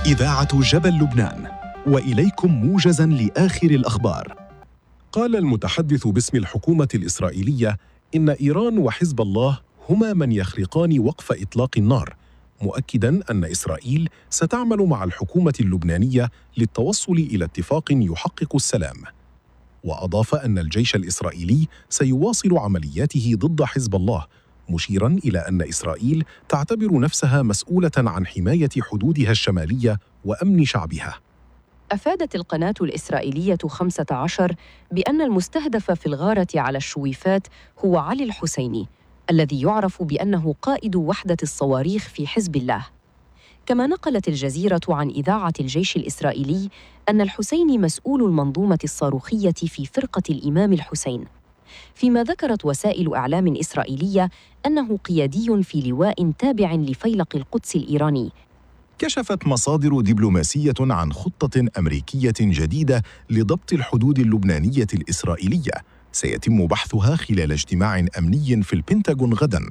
إذاعة جبل لبنان، وإليكم موجزاً لآخر الأخبار. قال المتحدث باسم الحكومة الإسرائيلية إن إيران وحزب الله هما من يخلقان وقف إطلاق النار، مؤكداً أن إسرائيل ستعمل مع الحكومة اللبنانية للتوصل إلى اتفاق يحقق السلام. وأضاف أن الجيش الإسرائيلي سيواصل عملياته ضد حزب الله، مشيراً إلى أن إسرائيل تعتبر نفسها مسؤولة عن حماية حدودها الشمالية وأمن شعبها. أفادت القناة الإسرائيلية 15 بأن المستهدف في الغارة على الشويفات هو علي الحسيني، الذي يعرف بأنه قائد وحدة الصواريخ في حزب الله. كما نقلت الجزيرة عن إذاعة الجيش الإسرائيلي أن الحسيني مسؤول المنظومة الصاروخية في فرقة الإمام الحسين، فيما ذكرت وسائل إعلام إسرائيلية أنه قيادي في لواء تابع لفيلق القدس الإيراني. كشفت مصادر دبلوماسية عن خطة أمريكية جديدة لضبط الحدود اللبنانية الإسرائيلية سيتم بحثها خلال اجتماع أمني في البنتاغون غداً.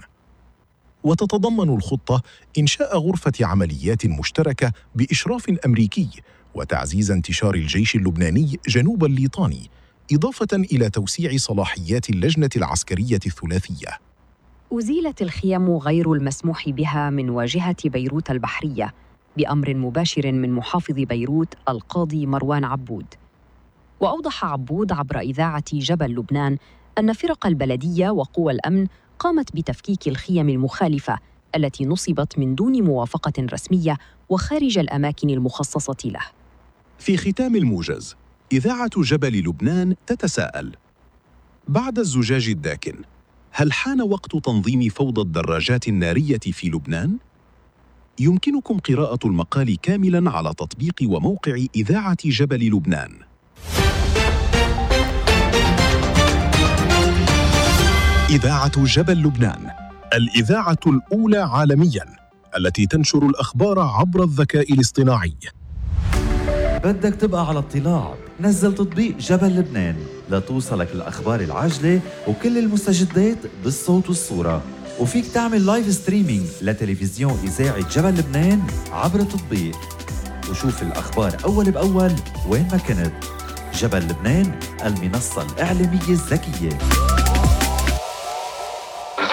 وتتضمن الخطة إنشاء غرفة عمليات مشتركة بإشراف أمريكي وتعزيز انتشار الجيش اللبناني جنوب الليطاني، إضافة إلى توسيع صلاحيات اللجنة العسكرية الثلاثية. أزيلت الخيم غير المسموح بها من واجهة بيروت البحرية بأمر مباشر من محافظ بيروت القاضي مروان عبود. وأوضح عبود عبر إذاعة جبل لبنان أن فرق البلدية وقوى الأمن قامت بتفكيك الخيم المخالفة التي نصبت من دون موافقة رسمية وخارج الأماكن المخصصة له. في ختام الموجز، إذاعة جبل لبنان تتساءل: بعد الزجاج الداكن، هل حان وقت تنظيم فوضى الدراجات النارية في لبنان؟ يمكنكم قراءة المقال كاملاً على تطبيق وموقع إذاعة جبل لبنان. إذاعة جبل لبنان، الإذاعة الأولى عالمياً التي تنشر الأخبار عبر الذكاء الاصطناعي. بدك تبقى على اطلاع؟ نزل تطبيق جبل لبنان لتوصلك الأخبار العاجلة وكل المستجدات بالصوت والصورة، وفيك تعمل لايف ستريمينج لتلفزيون إذاعة جبل لبنان عبر التطبيق وشوف الأخبار أول بأول وين ما كنت. جبل لبنان، المنصة الإعلامية الذكية.